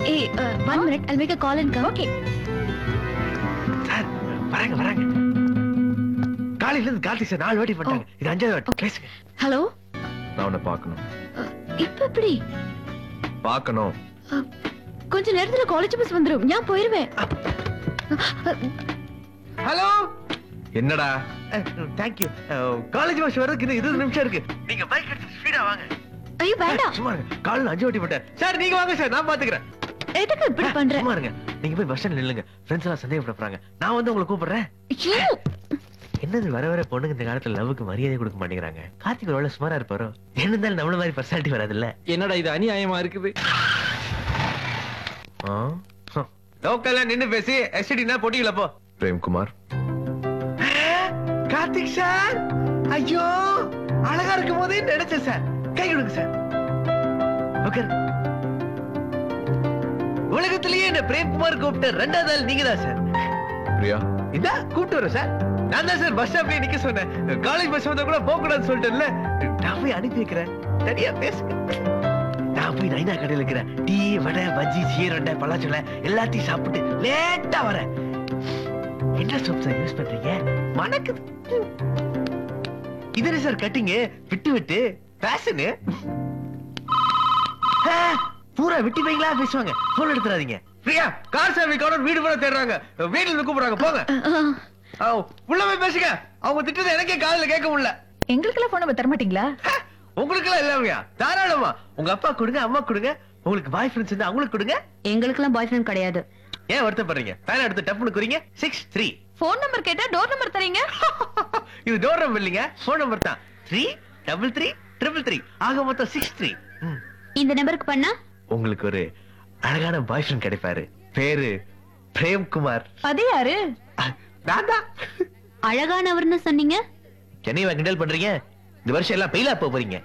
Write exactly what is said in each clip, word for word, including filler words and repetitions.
ஏய் one minute I'll make a call and come. Okay. Sir வராங்க வராங்க. காலையில இருந்து கார்த்திக் சார் நாலு வாட்டி பண்ணிட்டாங்க. இது அஞ்சாவது வாட்டி. பேசுங்க. ஹலோ. நான் உன்னை பார்க்கணும். இப்ப எப்படி? பார்க்கணும். கொஞ்ச நேரத்துல காலேஜ் பஸ் வந்துரும். நான் போயிருவேன். ஹலோ. என்னடா? Thank you. காலேஜ் பஸ் வரதுக்கு இன்னும் இருபது நிமிஷம் இருக்கு. நீங்க பைக் எடுத்து ஸ்பீடா வாங்க. ஐயோ வேண்டாம். சும்மா இருங்க. காலையில அஞ்சு வாட்டி பண்ணிட்டேன். சார் நீங்க வாங்க சார், நான் பாத்துக்கிறேன். எதுக்கு இப்படி பண்ற? சும்மா இருங்க. நீங்க போய் பஸ் ஸ்டாண்ட்ல நில்லுங்க. ஃப்ரெண்ட்ஸ் எல்லாம் சந்தேகப்பட போறாங்க. நான் வந்து உங்களை கூப்பிடுறேன். ஐயோ. என்னது வர வர பொண்ணுங்க இந்த காலத்துல லவ்வுக்கு மரியாதை கொடுக்க மாட்டேங்கிறாங்க. கார்த்திக் ஒருவேளை சுமாரா இருப்பாரோ? என்ன இருந்தாலும் நம்மள மாதிரி பர்சனாலிட்டி வராது இல்ல. என்னடா இது அநியாயமா இருக்குது. லோக்கல்ல நின்னு பேசி எஸ்டினா போட்டிங்களா போ. பிரேம்குமார். கார்த்திக் சார், ஐயோ அழகா இருக்கும் போதே நினைச்சேன் சார். கை கொடுங்க சார். ஓகே. உலகத்திலேயே என்ன பிரேம்குமார் கூப்பிட்ட ரெண்டாவது ஆள் நீங்க தான் சார். பிரியா இதா கூப்பிட்டு வரேன் சார். நான் தான் சார் பஸ் ஸ்டாப்ல நிக்க சொன்னேன். காலேஜ் பஸ் வந்தா கூட போக கூடாதுன்னு சொல்லிட்டேன்ல. நான் போய் அனுப்பி வைக்கிறேன். தனியா பேசுங்க. நான் போய் நைனா கடையில் இருக்கிற டீ வடை பஜ்ஜி சீரண்டை பழச்சொல்ல எல்லாத்தையும் சாப்பிட்டு லேட்டா வரேன். என்ன சோப் சார் யூஸ் பண்றீங்க? மணக்குது. இதே சார் கட்டிங்க விட்டு விட்டு பேஷனு. பூரா விட்டு வைங்களா பேசுவாங்க. போன் எடுத்துறாதீங்க. பிரியா கார் சாவி கார்டு வீடு வர தேடுறாங்க. வீட்டுல இருந்து கூப்பிடுறாங்க. போங்க. உள்ள போய் பேசுங்க. அவங்க திட்டத்தை எனக்கே காதுல கேட்க முடியல. எங்களுக்கு எல்லாம் போன் நம்பர் தர மாட்டீங்களா? உங்களுக்கு எல்லாம் இல்லையா? தாராளமா உங்க அப்பா கொடுங்க, அம்மா கொடுங்க. உங்களுக்கு பாய் ஃப்ரெண்ட்ஸ் இருந்தா அவங்களுக்கு கொடுங்க. எங்களுக்கு எல்லாம் பாய் ஃப்ரெண்ட் கிடையாது. ஏன் வருத்தப்படுறீங்க? பேன் எடுத்து டப்னு குறிங்க. Six three. போன் நம்பர் கேட்டா டோர் நம்பர் தரீங்க. இது டோர் நம்பர் இல்லைங்க, போன் நம்பர் தான். Three double three triple three ஆக மொத்தம் சிக்ஸ் த்ரீ. இந்த நம்பருக்கு பண்ணா உங்களுக்கு ஒரு அழகான பாய் ஃப்ரெண்ட் கிடைப்பாரு. பேரு பிரேம்குமார். அது யாரு? நான் தான். அழகானவர்னு சொன்னீங்க. சென்னை கிண்டல் பண்றீங்க? இந்த வருஷம் எல்லாம் பெயிலா போக போறீங்க.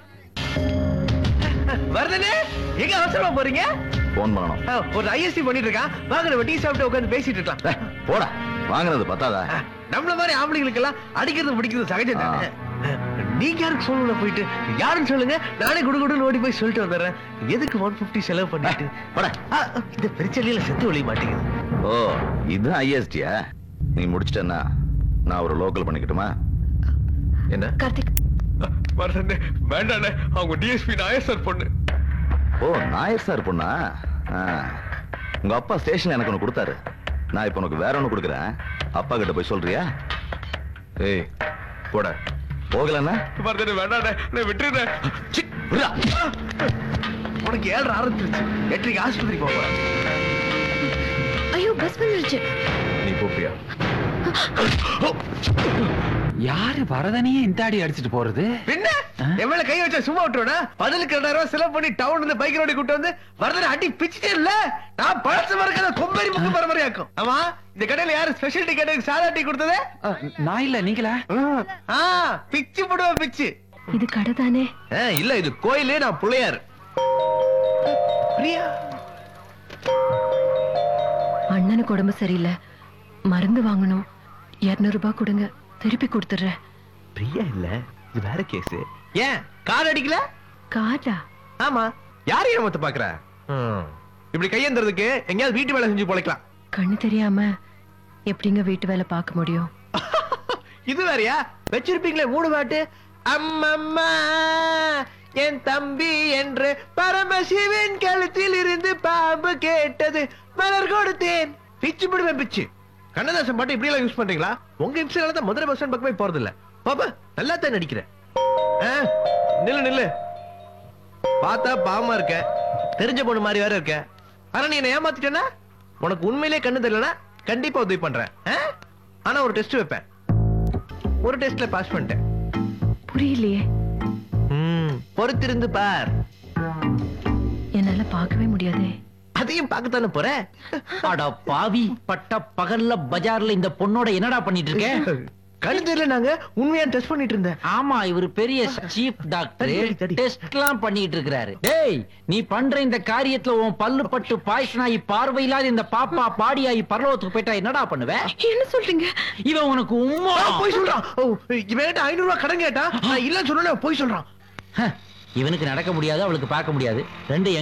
வரதனே எங்க அவசரமா போறீங்க? போன் பண்ணணும். ஒரு ஐஎஸ்சி பண்ணிட்டு இருக்கான். வாங்க நம்ம டீ சாப்பிட்டு உட்கார்ந்து பேசிட்டு இருக்கலாம். போடா, வாங்குறது பத்தாதா? நம்மள மாதிரி ஆம்பளைங்களுக்கு எல்லாம் அடிக்கிறது பிடிக்கிறது சகஜம் தானே. நீங்க யாருக்கு சொல்லல போயிட்டு யாருன்னு சொல்லுங்க. நானே குடுகுடுன்னு ஓடி போய் சொல்லிட்டு வந்துடுறேன். எதுக்கு ஒன் பிப்டி செலவு பண்ணிட்டு இந்த பிரச்சனையில செத்து ஒழிய மாட்டேங்குது. ஓ இதுதான் ஐஎஸ்டியா? நீ முடிச்சிட்டேன்னா நான் ஒரு லோக்கல் பண்ணிக்கிட்டுமா? என்ன கார்த்திக்? வேண்டாண்ணே, அவங்க டிஎஸ்பி நாயர் சார் பொண்ணு. ஓ நாயர் சார் பொண்ணா? உங்க அப்பா ஸ்டேஷன்ல எனக்கு ஒண்ணு கொடுத்தாரு. நான் இப்ப உனக்கு வேற ஒண்ணு கொடுக்குறேன். அப்பா கிட்ட போய் சொல்றியா? ஏய் போட. போகலன்னா வேண்டாண்ணே, விட்டுருண்ணே. உனக்கு ஏழரை ஆரம்பிச்சிருச்சு. எட்டரைக்கு ஆஸ்பத்திரிக்கு போக போறேன். ஐயோ பஸ் வந்துருச்சு. நீ போப்பியா? யாரு வரதனையே இந்த அடி அடிச்சிட்டு போறது? என்ன எவ்வளவு கை வச்சா சும்மா விட்டுருவா? பதிலுக்கு ரெண்டாயிரம் ரூபாய் செலவு பண்ணி டவுன் இருந்து பைக் ரோடி கூட்டு வந்து வரதனை அடி பிச்சுட்டே இல்ல. நான் பழசு மறக்காத கொம்பரி முக்கு பரம்பரை ஆக்கும். ஆமா இந்த கடையில யாரு ஸ்பெஷல் டீ கேட்டதுக்கு சாதா டீ கொடுத்தது? நான் இல்ல, நீங்களா? பிச்சு போடுவா பிச்சு. இது கடை தானே? இல்ல இது கோயிலே. நான் பிள்ளையார். பிரியா அண்ணனுக்கு உடம்பு சரியில்லை, மருந்து வாங்கணும். இருநூறு ரூபாய் கொடுங்க, திருப்பி கொடுத்துறேன். பிரியா இல்ல, இது வேற கேஸ். ஏன் கார் அடிக்கல? கார்டா? ஆமா. யாரையும் ஏமாத்த பாக்குற? இப்படி கையேந்திரதுக்கு எங்கயாவது வீட்டு வேலை செஞ்சு பொழைக்கலாம். கண்ணு தெரியாம எப்படிங்க வீட்டு வேலை பார்க்க முடியும்? இது வேறயா? வச்சிருப்பீங்களே மூணு பாட்டு. அம்மம்மா என் தம்பி என்று பரமசிவன் கழுத்தில் இருந்து பாம்பு கேட்டது, மலர் கொடுத்தேன். பிச்சு விடுவேன் பிச்சு. கண்ணதாசன் பாட்டு இப்படி எல்லாம் யூஸ் பண்றீங்களா? உங்க இம்சையால தான் மதுரை பஸ் ஸ்டாண்ட் பக்கமே போறது இல்ல. பாப்பா நல்லா தான் நடிக்கிறேன். நில்லு நில்லு. பார்த்தா பாவமா இருக்க, தெரிஞ்ச பொண்ணு மாதிரி வேற இருக்க. ஆனா நீ என்ன ஏமாத்திட்டேன்னா உனக்கு உண்மையிலே கண்ணு தெரியலனா கண்டிப்பா உதவி பண்றேன். ஆனா ஒரு டெஸ்ட் வைப்பேன். ஒரு டெஸ்ட்ல பாஸ் பண்ணிட்டேன். புரியலையே. பொறுத்திருந்து பார். என்னால பார்க்கவே முடியாதே. அதையும் பார்க்கத்தானே போற. அட பாவி, பட்ட பகல்ல பஜார்ல இந்த பொண்ணோட என்னடா பண்ணிட்டு இருக்க? கண்ணு தெரியல, நாங்க உண்மையா டெஸ்ட் பண்ணிட்டு இருந்தேன். ஆமா, இவர் பெரிய சீஃப் டாக்டர், டெஸ்ட் எல்லாம் பண்ணிட்டு இருக்காரு. டேய், நீ பண்ற இந்த காரியத்துல உன் பல்லு பட்டு பாய்ச்சனாயி பார்வையில்லாத இந்த பாப்பா பாடியாயி பரலோகத்துக்கு போயிட்டா என்னடா பண்ணுவ? என்ன சொல்றீங்க? இவன் உனக்கு உம்மா போய் சொல்றான். இவன் ஐநூறு ரூபாய் கடன் கேட்டா இல்லன்னு சொன்ன போய் சொல்றான். இவனுக்கு நடக்க முடியாது, அவளுக்கு பார்க்க முடியாது. ரெண்டு